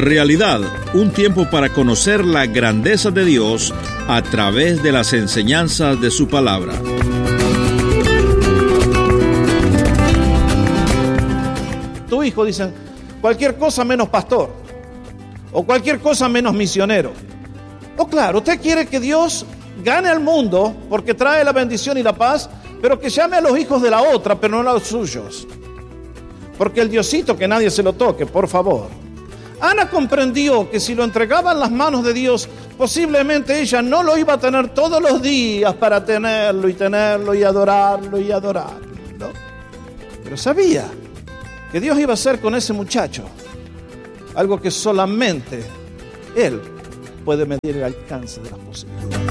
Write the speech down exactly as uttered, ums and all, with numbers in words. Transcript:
Realidad, un tiempo para conocer la grandeza de Dios a través de las enseñanzas de su palabra. Tu hijo, dicen, cualquier cosa menos pastor, o cualquier cosa menos misionero. Oh, claro, usted quiere que Dios gane al mundo porque trae la bendición y la paz, pero que llame a los hijos de la otra, pero no a los suyos. Porque el Diosito, que nadie se lo toque, por favor. Ana comprendió que si lo entregaba en las manos de Dios, posiblemente ella no lo iba a tener todos los días para tenerlo y tenerlo y adorarlo y adorarlo, ¿no? Pero sabía que Dios iba a hacer con ese muchacho algo que solamente Él puede medir el alcance de las posibilidades.